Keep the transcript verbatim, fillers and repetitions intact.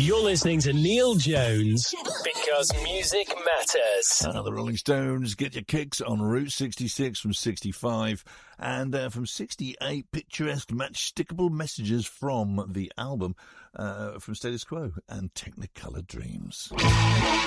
You're listening to Neil Jones because music matters. Uh, the Rolling Stones get your kicks on Route sixty-six from sixty-five, and uh, from sixty-eight, picturesque match-stickable messages from the album uh, from Status Quo and Technicolor Dreams.